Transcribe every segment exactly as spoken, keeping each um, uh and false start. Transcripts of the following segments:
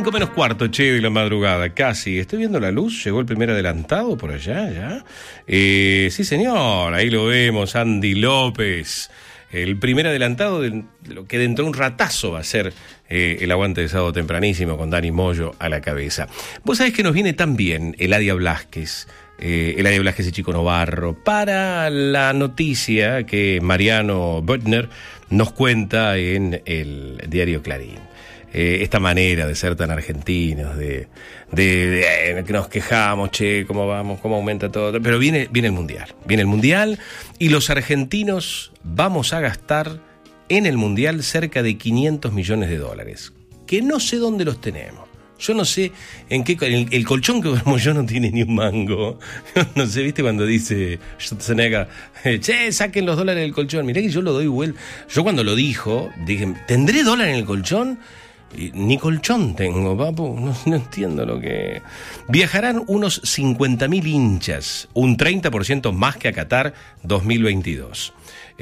Cinco menos cuarto, che, de la madrugada, casi. Estoy viendo la luz, llegó el primer adelantado por allá, ¿ya? Eh, sí, señor, ahí lo vemos, Andy López. El primer adelantado de lo que dentro de un ratazo va a ser eh, el aguante de sábado tempranísimo con Dani Moyo a la cabeza. Vos sabés que nos viene tan bien Eladia Blasquez, eh, Eladia Blasquez y Chico Novarro, para la noticia que Mariano Böttner nos cuenta en el diario Clarín. Eh, esta manera de ser tan argentinos, de, de, de, de que nos quejamos, che, cómo vamos, cómo aumenta todo, pero viene, viene el Mundial, viene el Mundial y los argentinos vamos a gastar en el Mundial cerca de quinientos millones de dólares, que no sé dónde los tenemos. Yo no sé en qué... El, el colchón que duermo yo no tiene ni un mango. No sé, ¿viste cuando dice Schwarzenegger, che, saquen los dólares del colchón? Mirá que yo lo doy vuelta. Yo cuando lo dijo, dije, ¿tendré dólar en el colchón? Y ni colchón tengo, papu. No, no entiendo lo que... Viajarán unos cincuenta mil hinchas, un treinta por ciento más que a Qatar dos mil veintidós.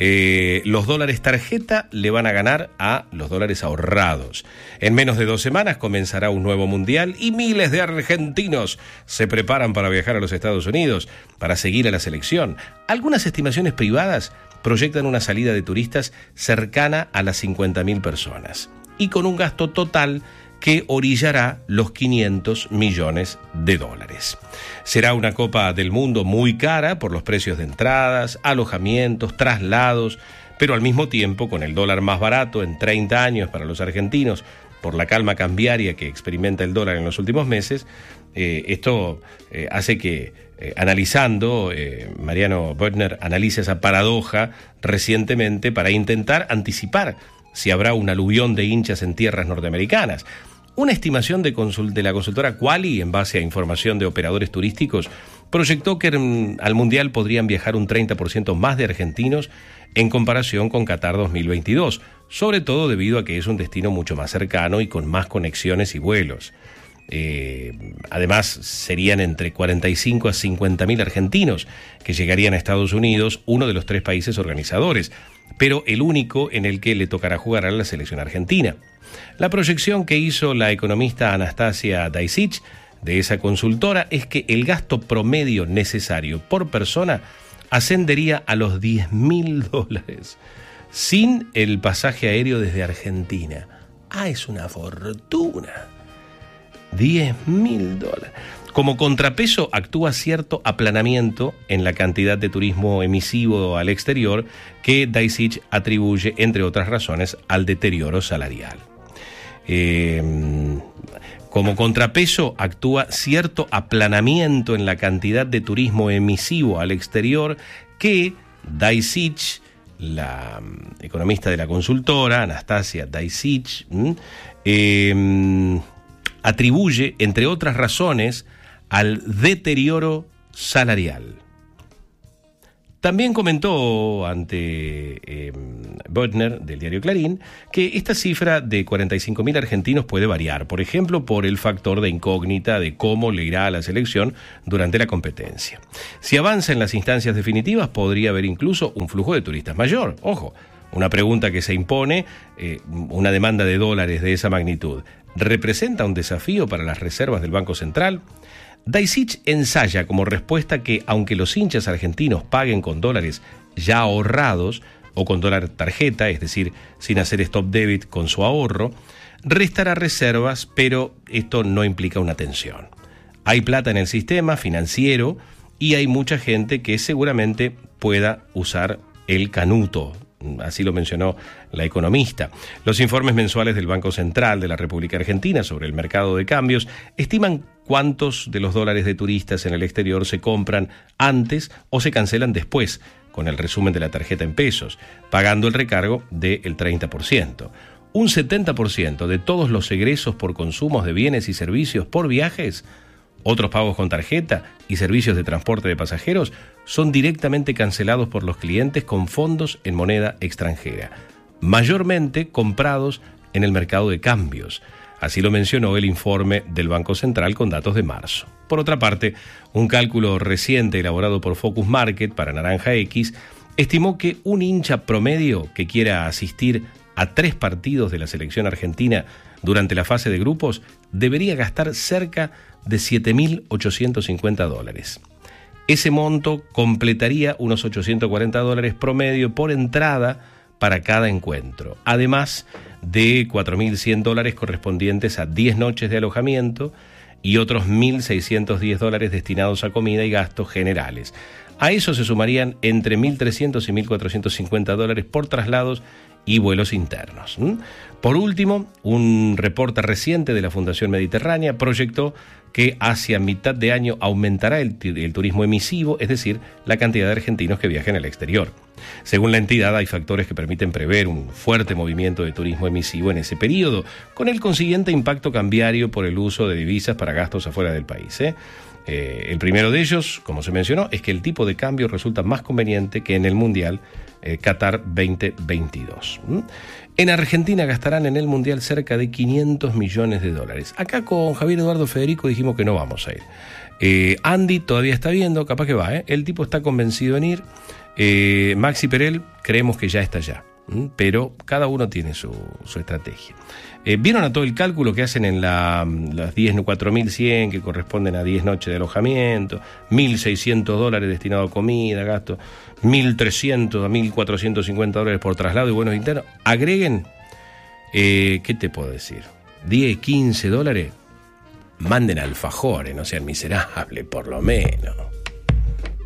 Eh, los dólares tarjeta le van a ganar a los dólares ahorrados. En menos de dos semanas comenzará un nuevo mundial y miles de argentinos se preparan para viajar a los Estados Unidos para seguir a la selección. Algunas estimaciones privadas proyectan una salida de turistas cercana a las cincuenta mil personas y con un gasto total que orillará los quinientos millones de dólares. Será una Copa del Mundo muy cara por los precios de entradas, alojamientos, traslados, pero al mismo tiempo con el dólar más barato en treinta años para los argentinos, por la calma cambiaria que experimenta el dólar en los últimos meses, eh, esto eh, hace que, eh, analizando, eh, Mariano Böttner analiza esa paradoja recientemente para intentar anticipar si habrá un aluvión de hinchas en tierras norteamericanas. Una estimación de, consult- de la consultora Quali, en base a información de operadores turísticos, proyectó que mm, al Mundial podrían viajar un treinta por ciento más de argentinos en comparación con Qatar dos mil veintidós, sobre todo debido a que es un destino mucho más cercano y con más conexiones y vuelos. Eh, además, serían entre cuarenta y cinco a cincuenta mil argentinos que llegarían a Estados Unidos, uno de los tres países organizadores, pero el único en el que le tocará jugar a la selección argentina. La proyección que hizo la economista Anastasia Daisic de esa consultora es que el gasto promedio necesario por persona ascendería a los diez mil dólares, sin el pasaje aéreo desde Argentina. Ah, es una fortuna. diez mil dólares. Como contrapeso actúa cierto aplanamiento en la cantidad de turismo emisivo al exterior que Daisic atribuye, entre otras razones, al deterioro salarial. Eh, como contrapeso actúa cierto aplanamiento en la cantidad de turismo emisivo al exterior que Daisic, la economista de la consultora, Anastasia Daisic, eh, atribuye, entre otras razones, al deterioro salarial. También comentó ante eh, Böttner, del diario Clarín, que esta cifra de cuarenta y cinco mil argentinos puede variar, por ejemplo, por el factor de incógnita de cómo le irá a la selección durante la competencia. Si avanza en las instancias definitivas, podría haber incluso un flujo de turistas mayor. Ojo, una pregunta que se impone, eh, una demanda de dólares de esa magnitud, ¿representa un desafío para las reservas del Banco Central? Daisic ensaya como respuesta que, aunque los hinchas argentinos paguen con dólares ya ahorrados o con dólar tarjeta, es decir, sin hacer stop debit con su ahorro, restará reservas, pero esto no implica una tensión. Hay plata en el sistema financiero y hay mucha gente que seguramente pueda usar el canuto. Así lo mencionó la economista. Los informes mensuales del Banco Central de la República Argentina sobre el mercado de cambios estiman cuántos de los dólares de turistas en el exterior se compran antes o se cancelan después, con el resumen de la tarjeta en pesos, pagando el recargo del treinta por ciento. Un setenta por ciento de todos los egresos por consumos de bienes y servicios por viajes, otros pagos con tarjeta y servicios de transporte de pasajeros son directamente cancelados por los clientes con fondos en moneda extranjera, mayormente comprados en el mercado de cambios. Así lo mencionó el informe del Banco Central con datos de marzo. Por otra parte, un cálculo reciente elaborado por Focus Market para Naranja X estimó que un hincha promedio que quiera asistir a tres partidos de la selección argentina durante la fase de grupos, debería gastar cerca de siete mil ochocientos cincuenta dólares. Ese monto completaría unos ochocientos cuarenta dólares promedio por entrada para cada encuentro, además de cuatro mil cien dólares correspondientes a diez noches de alojamiento y otros mil seiscientos diez dólares destinados a comida y gastos generales. A eso se sumarían entre mil trescientos y mil cuatrocientos cincuenta dólares por traslados y vuelos internos. Por último, un reporte reciente de la Fundación Mediterránea proyectó que hacia mitad de año aumentará el, el turismo emisivo, es decir, la cantidad de argentinos que viajen al exterior. Según la entidad, hay factores que permiten prever un fuerte movimiento de turismo emisivo en ese periodo, con el consiguiente impacto cambiario por el uso de divisas para gastos afuera del país, ¿eh? Eh, el primero de ellos, como se mencionó, es que el tipo de cambio resulta más conveniente que en el Mundial eh, Qatar veinte veintidós. ¿Mm? En Argentina gastarán en el Mundial cerca de quinientos millones de dólares. Acá con Javier Eduardo Federico dijimos que no vamos a ir. Eh, Andy todavía está viendo, capaz que va, ¿eh? El tipo está convencido en ir. Eh, Maxi Perel creemos que ya está allá, ¿Mm? Pero cada uno tiene su, su estrategia. Eh, ¿Vieron a todo el cálculo que hacen en la, las cuatro mil cien que corresponden a diez noches de alojamiento, mil seiscientos dólares destinados a comida, gasto, mil trescientos a mil cuatrocientos cincuenta dólares por traslado y vuelos internos? Agreguen, eh, ¿qué te puedo decir? diez, quince dólares, manden alfajores, no sean miserables, por lo menos.